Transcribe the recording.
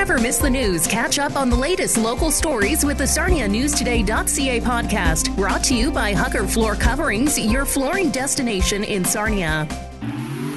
never miss the news, catch up on the latest local stories with the SarniaNewsToday.ca podcast, brought to you by Hucker Floor Coverings, your flooring destination in Sarnia.